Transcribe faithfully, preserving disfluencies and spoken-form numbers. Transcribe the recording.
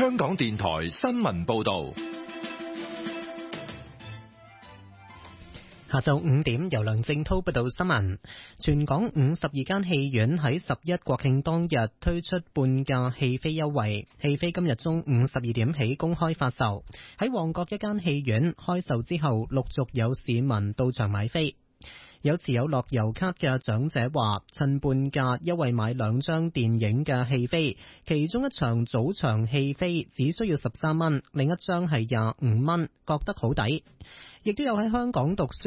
香港電台新聞報道。 下晝五點，由梁正濤報道新聞。全港五十二間戲院喺十一國慶當日推出半價戲飛優惠，戲飛今日中午十二點起公開發售。喺旺角一間戲院開售之後，陸續有市民到場買飛。有持有樂悠卡嘅長者話，趁半價優惠買兩張電影嘅戲飛，其中一場早場戲飛只需要十三蚊，另一張係廿五蚊，覺得好抵。亦都有喺香港讀書